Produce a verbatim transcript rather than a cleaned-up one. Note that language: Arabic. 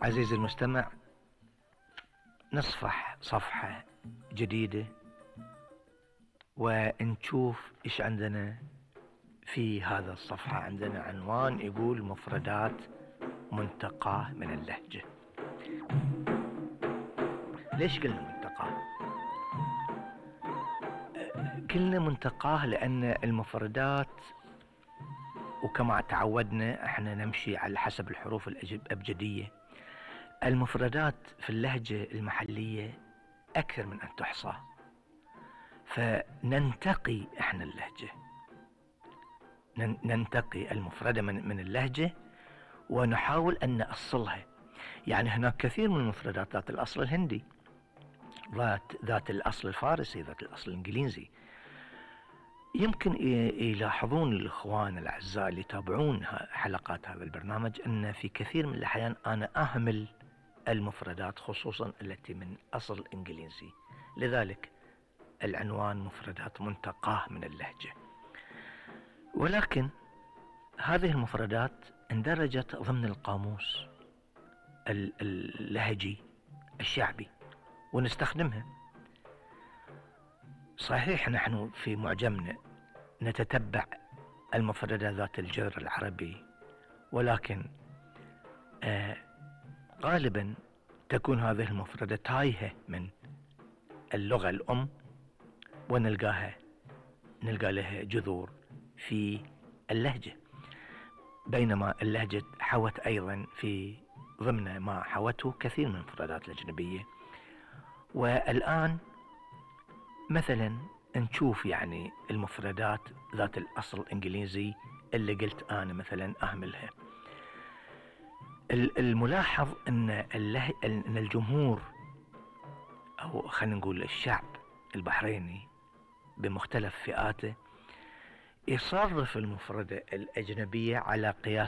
عزيزي المستمع، نصفح صفحة جديدة ونشوف إيش عندنا في هذا الصفحة. عندنا عنوان يقول مفردات منتقاة من اللهجة. ليش قلنا منتقاة؟ قلنا منتقاة لأن المفردات، وكما تعودنا احنا نمشي على حسب الحروف الأبجدية، المفردات في اللهجة المحلية أكثر من أن تحصى، فننتقي احنا اللهجة، ننتقي المفردة من, من اللهجة ونحاول أن نأصلها. يعني هناك كثير من المفردات ذات الأصل الهندي، ذات, ذات الأصل الفارسي، ذات الأصل الإنجليزي. يمكن يلاحظون الإخوان الأعزاء اللي يتابعون حلقات هذا البرنامج أن في كثير من الأحيان أنا أهمل المفردات، خصوصا التي من أصل إنجليزي. لذلك العنوان مفردات منتقاة من اللهجة. ولكن هذه المفردات اندرجت ضمن القاموس اللهجي الشعبي ونستخدمها. صحيح نحن في معجمنا نتتبع المفردات ذات الجذر العربي، ولكن آه غالبا تكون هذه المفردة تايهة من اللغة الأم، ونلقاها نلقى لها جذور في اللهجة، بينما اللهجة حوت أيضا في ضمن ما حوته كثير من المفردات الأجنبية. والآن مثلا نشوف يعني المفردات ذات الأصل الإنجليزي اللي قلت أنا مثلا أهملها. الملاحظ أن, أن الجمهور، أو خلينا نقول الشعب البحريني بمختلف فئاته، يصرف المفردة الأجنبية على قياس